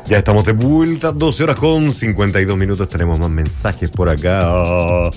Ya estamos de vuelta, 12 horas con 52 minutos. Tenemos más mensajes por acá.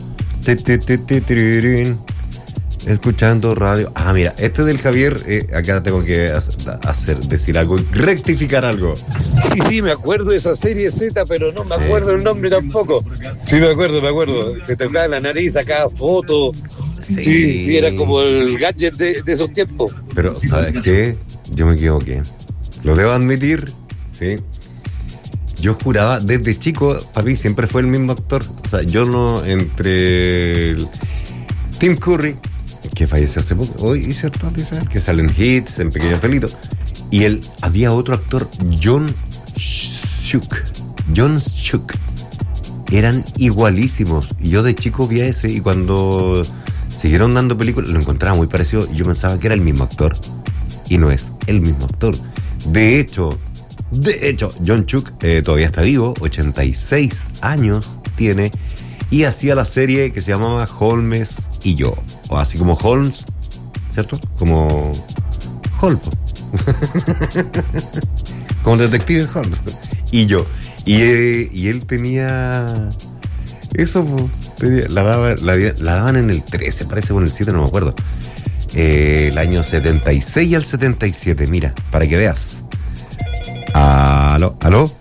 Escuchando radio. Ah, mira, este del Javier, acá tengo que decir algo, rectificar algo. Sí, me acuerdo de esa serie Z, pero no me acuerdo el nombre tampoco. Sí, me acuerdo. Te tocaba la nariz, sacaba fotos. Sí, era como el gadget de esos tiempos. Pero, ¿sabes qué? Yo me equivoqué. Lo debo admitir, ¿sí? Yo juraba, desde chico, papi siempre fue el mismo actor. O sea, yo no, entre Tim Curry, que falleció hace poco, hoy, ¿cierto? Que sale en Hits, en Pequeño Angelito. Y había otro actor, John Schuck. Eran igualísimos. Y yo de chico vi a ese, y cuando siguieron dando películas, lo encontraba muy parecido. Y yo pensaba que era el mismo actor. Y no es el mismo actor. De hecho, John Schuck todavía está vivo, 86 años tiene, y hacía la serie que se llamaba Holmes y yo, o así como Holmes, ¿cierto? Como Holmes, como detective Holmes, y yo, y él tenía eso, la daban en el 13, parece, o en el 7, no me acuerdo, el año 76 al 77, mira, para que veas. ¿Aló?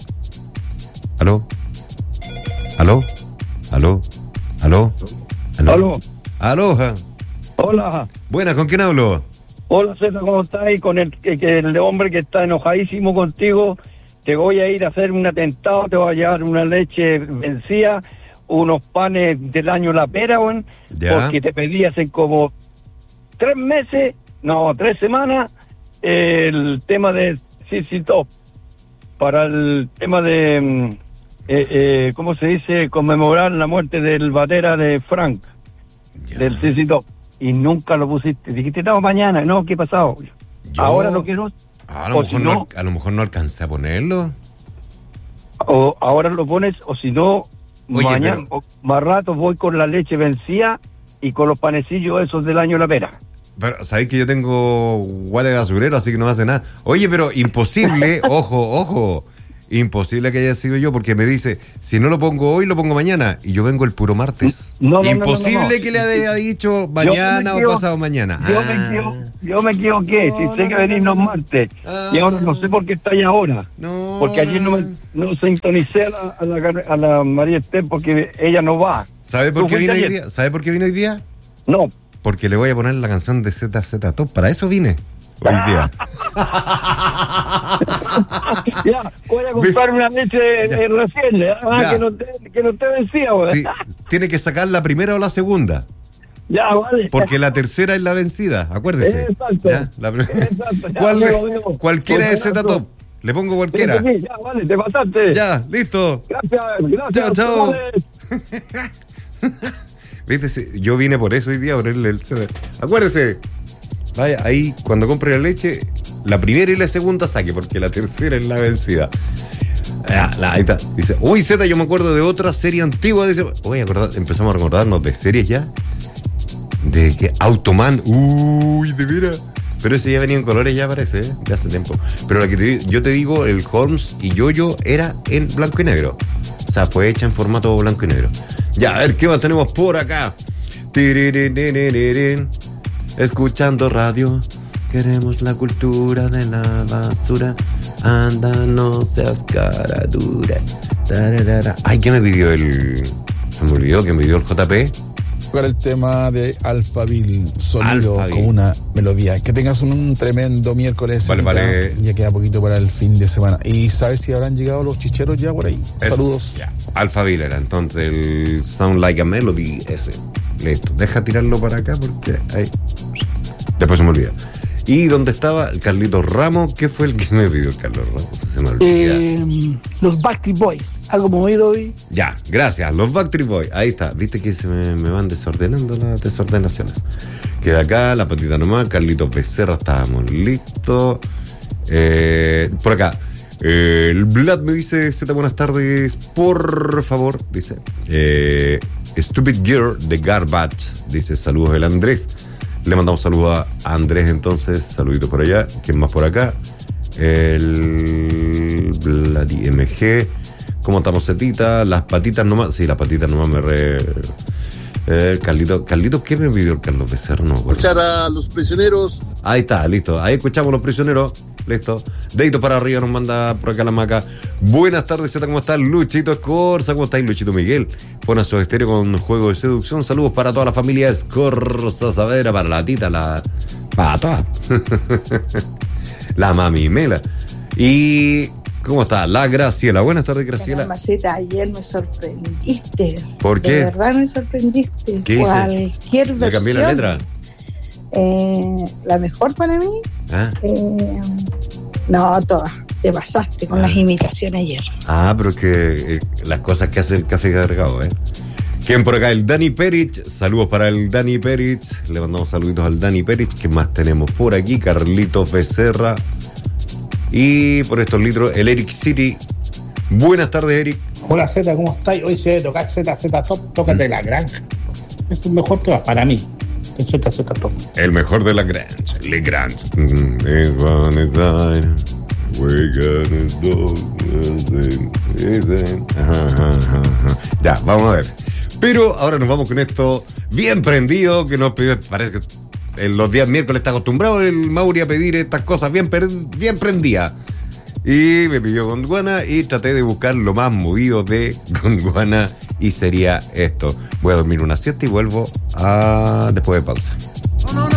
Aloha. Hola. Buenas, ¿con quién hablo? Hola, Zeta, ¿cómo estás? Y con el hombre que está enojadísimo contigo, te voy a ir a hacer un atentado, te voy a llevar una leche vencida, unos panes del año La Pera, porque te pedí hace como 3 semanas, el tema de CC Top. Para el tema de, ¿cómo se dice? Conmemorar la muerte del batera de Frank, del CC Top. Y nunca lo pusiste. Dijiste, no, mañana. No, ¿qué ha pasado? Ahora no quiero. A lo mejor no alcancé a ponerlo. O ahora lo pones, o si no, mañana, o más rato voy con la leche vencida y con los panecillos esos del año La Pera. Pero sabéis que yo tengo guate de basurero, así que no hace nada. Oye, pero imposible, ojo, imposible que haya sido yo, porque me dice, si no lo pongo hoy, lo pongo mañana, y yo vengo el puro martes. Imposible que le haya dicho mañana o pasado mañana. Yo me equivoqué, sé que venís los martes, y ahora no sé por qué estáis ahora. Porque ayer no sintonicé a la María Esther, porque ella no va. ¿Sabe por qué vino hoy día? ¿Sabe por qué vino hoy día? No. Porque le voy a poner la canción de ZZ Top. Para eso vine hoy día. Ya, voy a comprar una leche recién, que no te vencía. Sí, tiene que sacar la primera o la segunda. Ya, vale. Porque la tercera es la vencida, acuérdese. Exacto. Exacto. Cualquiera de Z Top. Le pongo cualquiera. Sí, ya, vale, te pasaste. Ya, listo. Gracias. Chao. Viste, yo vine por eso hoy día, por el CD. Acuérdese, vaya, ahí cuando compre la leche, la primera y la segunda saque, porque la tercera es la vencida. Ahí está. Dice, uy, Z, yo me acuerdo de otra serie antigua. Dice, empezamos a recordarnos de series ya. De que Automan, de veras. Pero ese ya venía en colores, ya parece, de hace tiempo. Pero la que yo te digo, el Holmes y Yo-Yo era en blanco y negro. O sea, fue hecha en formato blanco y negro. Ya, a ver, ¿qué más tenemos por acá? Escuchando radio, queremos la cultura de la basura. Anda, no seas cara dura. Ay, ¿qué me pidió Se me olvidó que me pidió el JP. Tocar el tema de Alphaville, sonido con una melodía. Que tengas un tremendo miércoles. Vale. Ya queda poquito para el fin de semana. ¿Y sabes si habrán llegado los chicheros ya por ahí? Eso. Saludos. Ya. Alphaville era entonces el Sound Like a Melody ese. Listo. Deja tirarlo para acá porque ahí. Después se me olvida. ¿Y dónde estaba el Carlitos Ramos? ¿Qué fue el que me pidió el Carlos Ramos? Se me olvida. Los Backstreet Boys. ¿Algo movido hoy? Ya, gracias. Los Backstreet Boys. Ahí está. Viste que se me van desordenando las desordenaciones. Queda acá, la patita nomás. Carlitos Becerra, estábamos listos. Por acá. El Vlad me dice, Z, buenas tardes. Por favor, dice. Stupid Girl de Garbage. Dice, saludos el Andrés. Le mandamos saludos a Andrés entonces, saluditos por allá. ¿Quién más por acá? El Vladi MG. ¿Cómo estamos, Cetita? Las patitas nomás. Sí, las patitas nomás me Carlitos, ¿qué me pidió el Carlos Becerra? No, escuchar a los prisioneros. Ahí está, listo. Ahí escuchamos a los prisioneros. Listo. Dedito para arriba nos manda por acá la maca. Buenas tardes, Zeta, ¿cómo estás? Luchito Escorza, ¿cómo estáis, Luchito Miguel? Pon a su estéreo con juego de seducción. Saludos para toda la familia Escorza Saavedra, para la tita, para todas. La mami Mela. Y... ¿cómo está? La Graciela. Buenas tardes, Graciela. Maceta, ayer me sorprendiste. ¿Por qué? De verdad me sorprendiste. ¿Qué Cualquier hice? versión. ¿Le cambié la letra? La mejor para mí. ¿Ah? No, todas. Te pasaste con las imitaciones ayer. Pero es que las cosas que hace el café cargado, ¿eh? ¿Quién por acá? El Dani Perich. Saludos para el Dani Perich. Le mandamos saluditos al Dani Perich. ¿Qué más tenemos por aquí? Carlitos Becerra. Y por estos litros, el Eric City. Buenas tardes, Eric. Hola, Zeta, ¿cómo estáis? Hoy se debe tocar ZZ Top, tócate la granja. Es el mejor tema para mí. El ZZ Top. El mejor de la granja. Le Grange. Ya, vamos a ver. Pero ahora nos vamos con esto bien prendido que nos pidió. Parece que en los días miércoles está acostumbrado el Mauri a pedir estas cosas bien prendidas. Y me pidió Gondwana y traté de buscar lo más movido de Gondwana y sería esto. Voy a dormir una siesta y vuelvo después de pausa.